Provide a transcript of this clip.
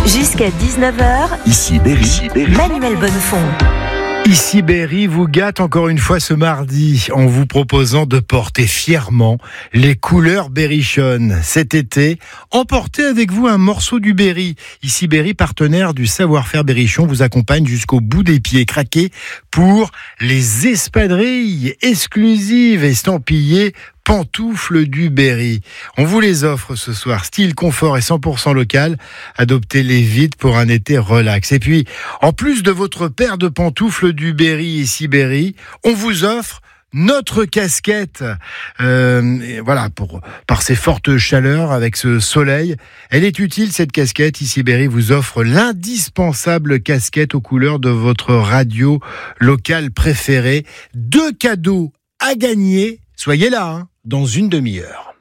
Jusqu'à 19h, Ici Berry. Manuel Bonnefond. Ici Berry vous gâte encore une fois ce mardi en vous proposant de porter fièrement les couleurs berrichonnes. Cet été, emportez avec vous un morceau du Berry. Ici Berry, partenaire du savoir-faire berrichon, vous accompagne jusqu'au bout des pieds craqués pour les espadrilles exclusives estampillées pantoufles du Berry. On vous les offre ce soir. Style, confort et 100% local. Adoptez-les vite pour un été relax. Et puis, en plus de votre paire de pantoufles du Berry, ici Berry, on vous offre notre casquette. Voilà, par ces fortes chaleurs, avec ce soleil. Elle est utile, cette casquette. Ici Berry vous offre l'indispensable casquette aux couleurs de votre radio locale préférée. 2 cadeaux à gagner. Soyez là, dans une demi-heure.